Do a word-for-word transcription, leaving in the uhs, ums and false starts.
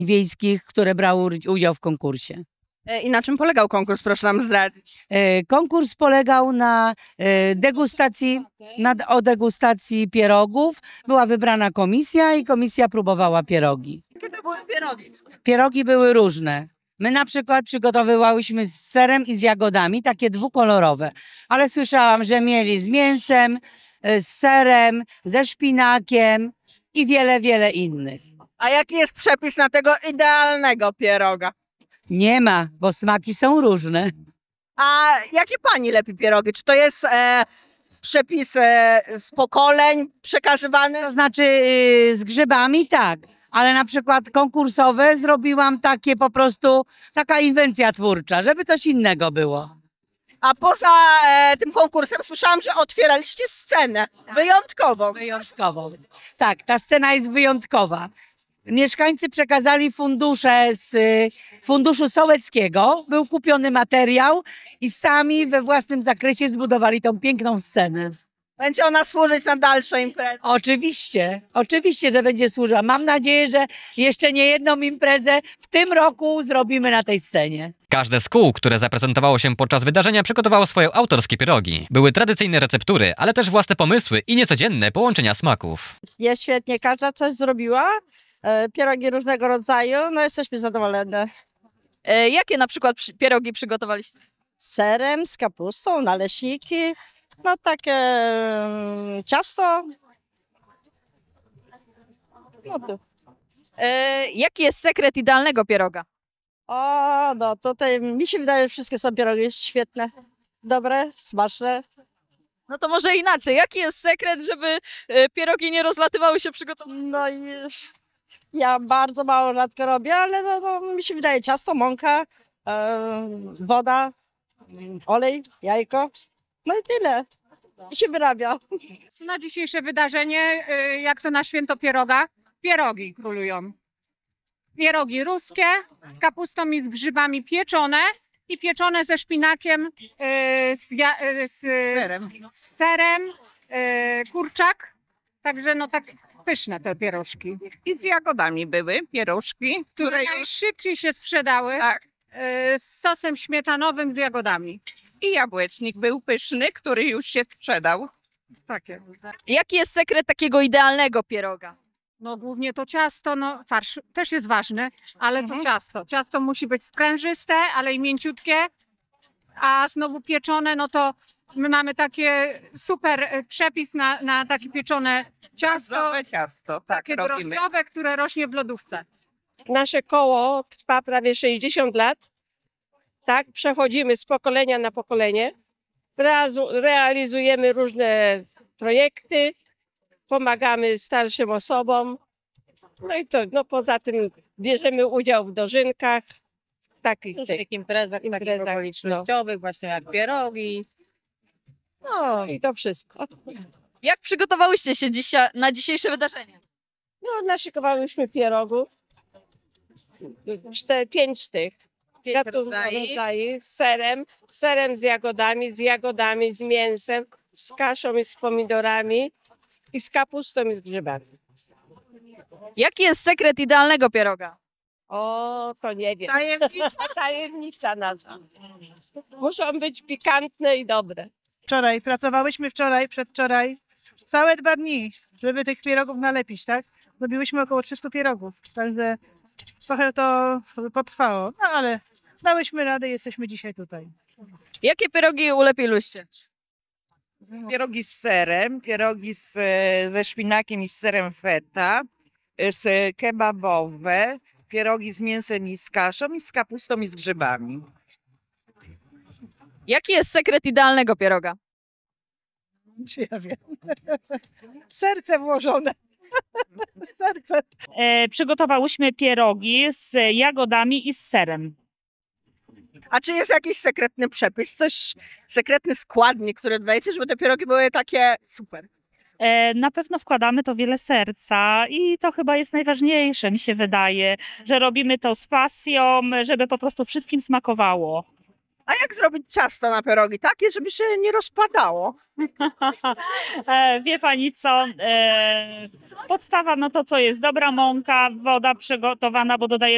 wiejskich, które brały udział w konkursie. I na czym polegał konkurs, proszę nam zdradzić? Konkurs polegał na degustacji, na, o degustacji pierogów. Była wybrana komisja i komisja próbowała pierogi. Jakie to były pierogi? Pierogi były różne. My na przykład przygotowywałyśmy z serem i z jagodami, takie dwukolorowe. Ale słyszałam, że mieli z mięsem, z serem, ze szpinakiem i wiele, wiele innych. A jaki jest przepis na tego idealnego pieroga? Nie ma, bo smaki są różne. A jakie pani lepi pierogi? Czy to jest e, przepis e, z pokoleń przekazywany? To znaczy yy, z grzybami tak, ale na przykład konkursowe zrobiłam takie po prostu, taka inwencja twórcza, żeby coś innego było. A poza e, tym konkursem słyszałam, że otwieraliście scenę wyjątkową. Wyjątkową. Tak, ta scena jest wyjątkowa. Mieszkańcy przekazali fundusze z y, Funduszu Sołeckiego, był kupiony materiał i sami we własnym zakresie zbudowali tą piękną scenę. Będzie ona służyć na dalsze imprezy. Oczywiście, oczywiście, że będzie służyła. Mam nadzieję, że jeszcze nie jedną imprezę w tym roku zrobimy na tej scenie. Każde z kół, które zaprezentowało się podczas wydarzenia, przygotowało swoje autorskie pierogi. Były tradycyjne receptury, ale też własne pomysły i niecodzienne połączenia smaków. Jest świetnie, każda coś zrobiła. E, pierogi różnego rodzaju, no jesteśmy zadowolone. E, jakie na przykład przy, pierogi przygotowaliście? Z serem, z kapustą, naleśniki, no takie mm, ciasto. No to. E, jaki jest sekret idealnego pieroga? O, no tutaj mi się wydaje, że wszystkie są pierogi świetne, dobre, smaczne. No to może inaczej. Jaki jest sekret, żeby e, pierogi nie rozlatywały się przy gotowaniu? No i ja bardzo mało rzadko robię, ale no, no, mi się wydaje ciasto, mąka, e, woda, olej, jajko, no i tyle. I się wyrabia. Na dzisiejsze wydarzenie, y, jak to na święto pieroga, pierogi królują. Pierogi ruskie z kapustą i z grzybami pieczone i pieczone ze szpinakiem, y, z, ja, y, z serem, z serem y, kurczak. Także no tak pyszne te pierożki. I z jagodami były pierożki, które już... Najszybciej się sprzedały Tak. y, z sosem śmietanowym z jagodami. I jabłecznik był pyszny, który już się sprzedał. Takie. Jaki jest sekret takiego idealnego pieroga? No głównie to ciasto, no farsz też jest ważny, ale Mhm. to ciasto. Ciasto musi być sprężyste, ale i mięciutkie, a znowu pieczone, no to my mamy takie super e, przepis na, na takie pieczone ciasto, Zdrowe ciasto, tak takie robimy. drożdżowe, które rośnie w lodówce. Nasze koło trwa prawie sześćdziesiąt lat. Tak, przechodzimy z pokolenia na pokolenie. Reazu- Realizujemy różne projekty, pomagamy starszym osobom. No i to, no poza tym bierzemy udział w dożynkach, takich tych imprezach, imprezach, takich okolicznościowych, właśnie jak pierogi. no i to wszystko. Jak przygotowałyście się dzisiaj, na dzisiejsze wydarzenie? No naszykowałyśmy pierogów, cztery, pięć tych. Pięć gatunków rodzajów. rodzajów, z serem, z serem z jagodami, z jagodami, z mięsem, z kaszą i z pomidorami i z kapustą i z grzybami. Jaki jest sekret idealnego pieroga? O, to nie wiem. Tajemnica. Tajemnica nasza. Muszą być pikantne i dobre. Wczoraj, pracowałyśmy wczoraj, przedwczoraj, całe dwa dni, żeby tych pierogów nalepić, tak? Zrobiłyśmy około trzysta pierogów, także trochę to potrwało, no ale dałyśmy radę i jesteśmy dzisiaj tutaj. Jakie pierogi ulepiłyście? Pierogi z serem, pierogi z, ze szpinakiem i z serem feta, z kebabowe, pierogi z mięsem i z kaszą i z kapustą i z grzybami. Jaki jest sekret idealnego pieroga? Czy ja wiem? Serce włożone. Serce. E, przygotowałyśmy pierogi z jagodami i z serem. A czy jest jakiś sekretny przepis, coś, sekretny składnik, który dodajecie, żeby te pierogi były takie super? E, na pewno wkładamy to wiele serca i to chyba jest najważniejsze, mi się wydaje, że robimy to z pasją, żeby po prostu wszystkim smakowało. A jak zrobić ciasto na pierogi takie, żeby się nie rozpadało? E, wie pani co, e, podstawa no to co jest, dobra mąka, woda przygotowana, bo dodaje